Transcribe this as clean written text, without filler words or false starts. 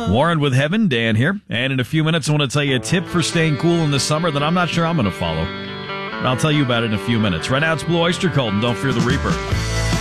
Warren with Heaven, Dan here. And in a few minutes, I want to tell you a tip for staying cool in the summer that I'm not sure I'm going to follow. I'll tell you about it in a few minutes. Right now, it's Blue Oyster Cult, and don't fear the Reaper.